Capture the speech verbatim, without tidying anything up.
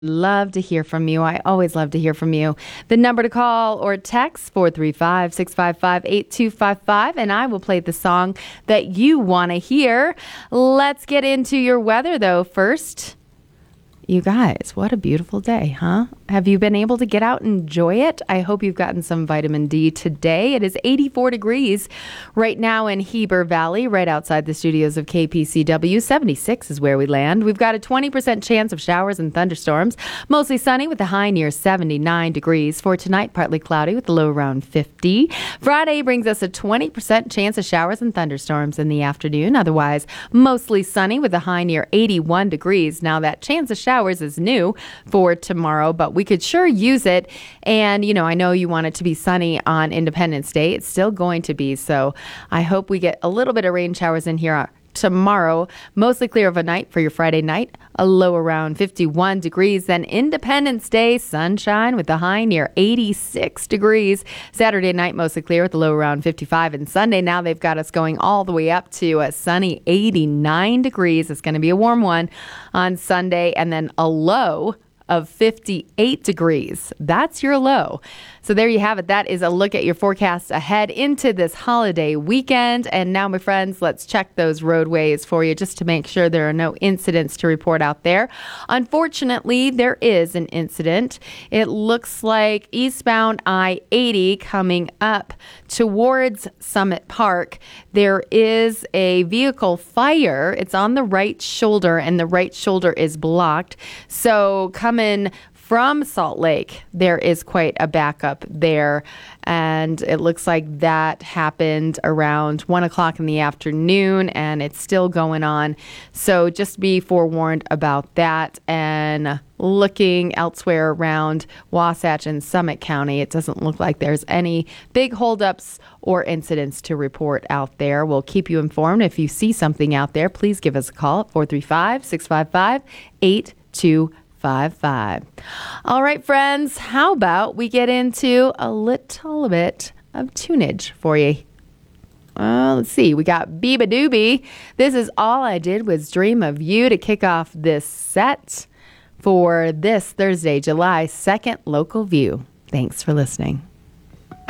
Love to hear from you. I always love to hear from you. The number to call or text four three five, six five five, eight two five five, and I will play the song that you want to hear. Let's get into your weather, though, first. You guys, what a beautiful day, huh? Have you been able to get out and enjoy it? I hope you've gotten some vitamin D today. It is eighty-four degrees right now in Heber Valley, right outside the studios of K P C W. seventy-six is where we land. We've got a twenty percent chance of showers and thunderstorms. Mostly sunny with a high near seventy-nine degrees. For tonight, partly cloudy with a low around fifty. Friday brings us a twenty percent chance of showers and thunderstorms in the afternoon. Otherwise, mostly sunny with a high near eighty-one degrees. Now, that chance of showers is new for tomorrow, but we could sure use it. And, you know, I know you want it to be sunny on Independence Day. It's still going to be, so I hope we get a little bit of rain showers in here tomorrow. Mostly clear of a night for your Friday night. A low around fifty-one degrees. Then Independence Day, sunshine with a high near eighty-six degrees. Saturday night, mostly clear with a low around fifty-five. And Sunday, now they've got us going all the way up to a sunny eighty-nine degrees. It's going to be a warm one on Sunday. And then a low of fifty-eight degrees. That's your low. So there you have it. That is a look at your forecast ahead into this holiday weekend. And now, my friends, let's check those roadways for you just to make sure there are no incidents to report out there. Unfortunately, there is an incident. It looks like eastbound I eighty coming up towards Summit Park. There is a vehicle fire. It's on the right shoulder, and the right shoulder is blocked. So coming from Salt Lake, there is quite a backup there, and it looks like that happened around one o'clock in the afternoon, and it's still going on. So just be forewarned about that. And looking elsewhere around Wasatch and Summit County, it doesn't look like there's any big holdups or incidents to report out there. We'll keep you informed. If you see something out there, please give us a call at four three five, six five five, eight two five five. Five, five. All right, friends, how about we get into a little bit of tunage for you? Uh, let's see. We got Biba Doobie. This is All I Did Was Dream of You to kick off this set for this Thursday, July second, Local View. Thanks for listening.